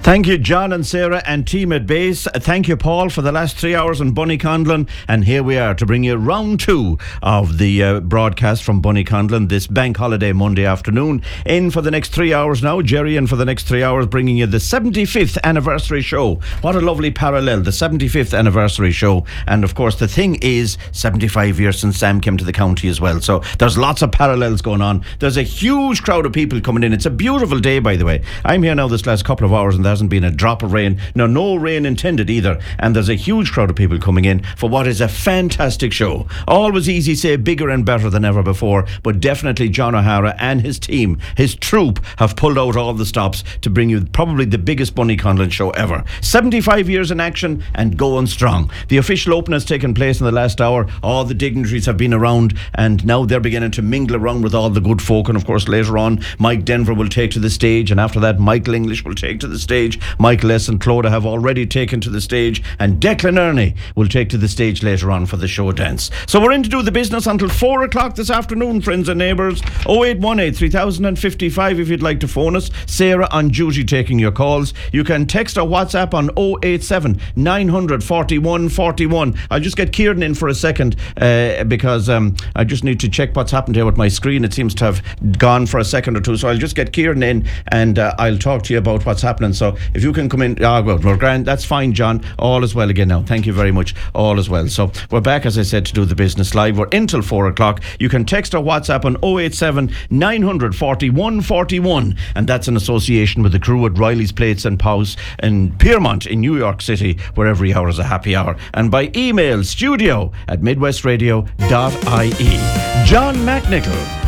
Thank you, John and Sarah and team at base. Thank you, Paul, for the last 3 hours on Bunnyconlon. And here we are to bring you round two of the broadcast from Bunnyconlon this bank holiday Monday afternoon. In for the next 3 hours now, Jerry, and for the next 3 hours bringing you the 75th anniversary show. What a lovely parallel, the 75th anniversary show. And of course, the thing is 75 years since Sam came to the county as well. So there's lots of parallels going on. There's a huge crowd of people coming in. It's a beautiful day, by the way. I'm here now this last couple of hours and there hasn't been a drop of rain. No rain intended either. And there's a huge crowd of people coming in for what is a fantastic show. Always easy say bigger and better than ever before, but definitely John O'Hara and his team, his troupe, have pulled out all the stops to bring you probably the biggest Bunnyconlon show ever. 75 years in action and going strong. The official open has taken place in the last hour. All the dignitaries have been around and now they're beginning to mingle around with all the good folk. And of course later on Mike Denver will take to the stage, and after that Michael English will take to the stage. Michael S. and Clodagh have already taken to the stage, and Declan Ernie will take to the stage later on for the show dance. So we're in to do the business until 4 o'clock this afternoon, friends and neighbours. 0818 3055 if you'd like to phone us. Sarah on duty taking your calls. You can text or WhatsApp on 087 900 41 41. I'll just get Kieran in for a second because I just need to check what's happened here with my screen. It seems to have gone for a second or two, so I'll just get Kieran in and I'll talk to you about what's happening. So if you can come in, we're grand. That's fine, John. All is well again now. Thank you very much. All is well. So we're back, as I said, to do the business live. We're in till 4 o'clock. You can text or WhatsApp on 087 900 41 41, and that's in association with the crew at Riley's Plates and Pows in Piermont in New York City, where every hour is a happy hour. And by email, studio@midwestradio.ie. John McNichol.